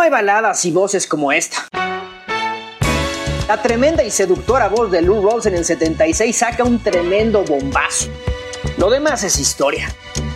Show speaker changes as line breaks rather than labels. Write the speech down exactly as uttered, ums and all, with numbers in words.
no hay baladas y voces como esta. La tremenda y seductora voz de Lou Rawls en el setenta y seis saca un tremendo bombazo. Lo demás es historia.